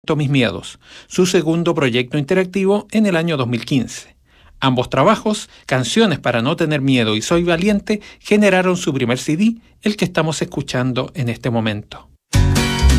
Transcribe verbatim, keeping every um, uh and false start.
Mis Miedos, su segundo proyecto interactivo en el año dos mil quince. Ambos trabajos, Canciones para no tener miedo y Soy valiente, generaron su primer C D, el que estamos escuchando en este momento.